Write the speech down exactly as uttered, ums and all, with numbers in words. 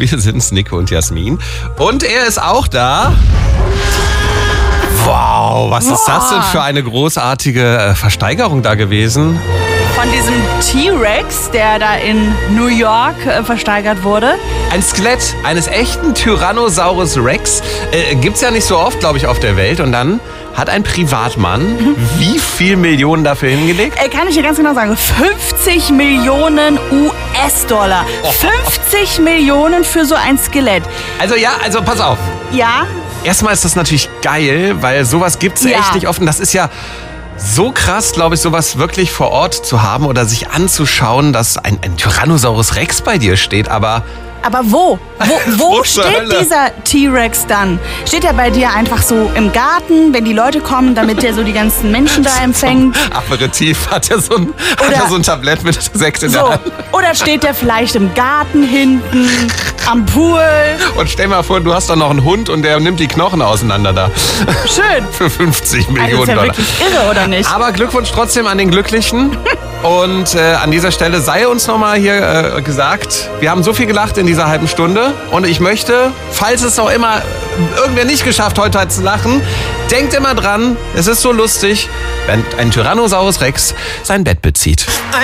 Wir sind's, Nico und Jasmin. Und er ist auch da. Wow, was ist das denn für eine großartige Versteigerung da gewesen? Von diesem T-Rex, der da in New York äh, versteigert wurde. Ein Skelett eines echten Tyrannosaurus Rex. Äh, gibt's ja nicht so oft, glaube ich, auf der Welt. Und dann hat ein Privatmann mhm. wie viel Millionen dafür hingelegt? Äh, kann ich dir ganz genau sagen. fünfzig Millionen U S-Dollar. Oh. fünfzig Millionen für so ein Skelett. Also ja, also pass auf. Ja. Erstmal ist das natürlich geil, weil sowas gibt's ja. echt nicht oft. Und das ist ja so krass, glaube ich, sowas wirklich vor Ort zu haben oder sich anzuschauen, dass ein, ein Tyrannosaurus Rex bei dir steht. Aber Aber wo? Wo, wo steht dieser T-Rex dann? Steht er bei dir einfach so im Garten, wenn die Leute kommen, damit der so die ganzen Menschen da empfängt? So Aperitif, hat er so ein, hat er so ein Tablett mit Sekt in so. der Hand. Oder steht der vielleicht im Garten hinten, am Pool? Und stell mal vor, du hast da noch einen Hund und der nimmt die Knochen auseinander da. Schön. Für fünfzig Also Millionen ist ja Dollar. wirklich irre, oder nicht? Aber Glückwunsch trotzdem an den Glücklichen. Und äh, an dieser Stelle sei uns nochmal hier äh, gesagt, wir haben so viel gelacht in dieser halben Stunde. Und ich möchte, falls es noch immer irgendwer nicht geschafft heute hat zu lachen, denkt immer dran, es ist so lustig, wenn ein Tyrannosaurus Rex sein Bett bezieht.